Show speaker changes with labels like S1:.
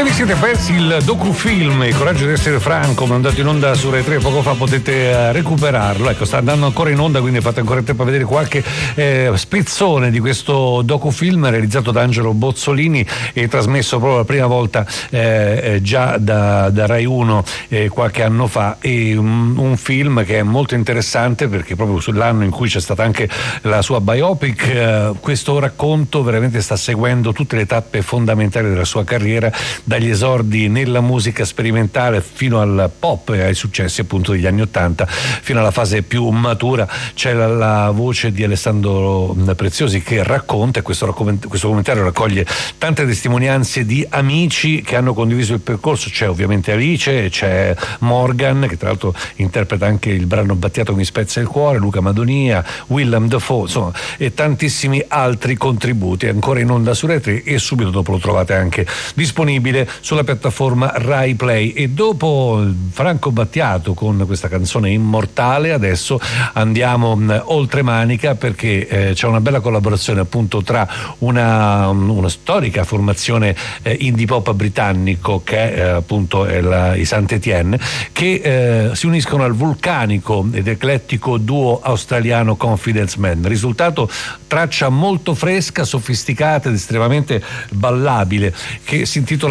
S1: Se vi siete persi il docufilm Il coraggio di essere franco, mandato in onda su Rai 3 poco fa, potete recuperarlo. Ecco, sta andando ancora in onda, quindi fate ancora tempo a vedere qualche spezzone di questo docufilm realizzato da Angelo Bozzolini e trasmesso proprio la prima volta già da Rai 1 qualche anno fa. E un film che è molto interessante perché proprio sull'anno in cui c'è stata anche la sua biopic, questo racconto veramente sta seguendo tutte le tappe fondamentali della sua carriera, dagli esordi nella musica sperimentale fino al pop e ai successi appunto degli anni '80 fino alla fase più matura. C'è la voce di Alessandro Preziosi che racconta, e questo documentario raccoglie tante testimonianze di amici che hanno condiviso il percorso. C'è ovviamente Alice, c'è Morgan che tra l'altro interpreta anche il brano Battiato mi spezza il cuore, Luca Madonia, Willem Dafoe, insomma, e tantissimi altri contributi. È ancora in onda su Rai 3 e subito dopo lo trovate anche disponibile sulla piattaforma Rai Play. E dopo Franco Battiato con questa canzone immortale, adesso andiamo oltre manica perché c'è una bella collaborazione appunto tra una storica formazione indie pop britannico che è appunto i Saint-Étienne, che si uniscono al vulcanico ed eclettico duo australiano Confidence Man. Risultato: traccia molto fresca, sofisticata ed estremamente ballabile che si intitola